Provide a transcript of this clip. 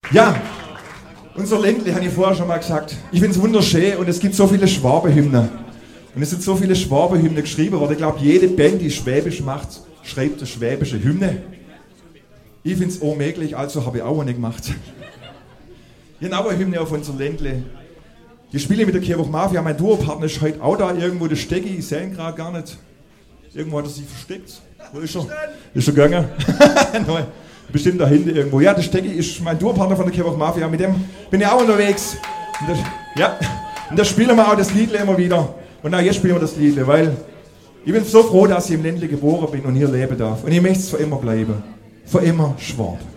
Ja, unser Ländle, habe ich vorher schon mal gesagt. Ich finde es wunderschön und es gibt so viele Schwabenhymnen. Und es sind so viele Schwabenhymnen geschrieben worden. Ich glaube, jede Band, die Schwäbisch macht, schreibt eine schwäbische Hymne. Ich finde es unmöglich, also habe ich auch eine gemacht. Ich habe auch eine Hymne auf unser Ländle. Ich spiele mit der Kirche Mafia. Mein Duopartner ist heute auch da irgendwo, der Stecki. Ich sehe ihn gerade gar nicht. Irgendwo hat er sich versteckt. Wo ist er? Ist er gegangen? Nein, bestimmt da hinten irgendwo. Ja, der Stecki ist mein Duopartner von der Kirche Mafia. Mit dem bin ich auch unterwegs. Und da spielen wir auch das Lied immer wieder. Und auch jetzt spielen wir das Lied, weil ich bin so froh, dass ich im Ländle geboren bin und hier leben darf. Und ich möchte es für immer bleiben. Für immer Schwab.